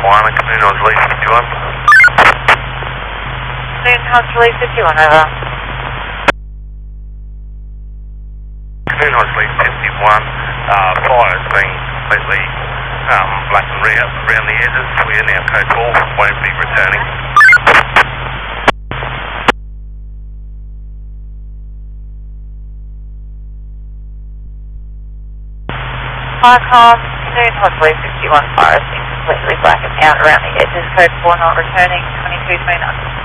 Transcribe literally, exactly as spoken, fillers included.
one, Canoe Horsley fifty-one. Canoe Horsley fifty-one, over. Canoe Horsley fifty-one, uh, fire's been completely um, blackened around, around the edges. We are now code four, won't be returning. Firecom, Canoe Horsley fifty-one, fire has been completely blackened out around the edges, code four not returning, twenty-two twenty-nine.